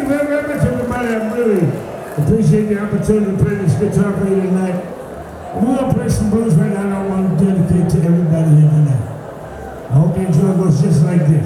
you very much, everybody. I really appreciate the opportunity to play this guitar for you tonight. We're going to play some blues right now. I want to dedicate to everybody here tonight. I hope the enjoy goes just like this.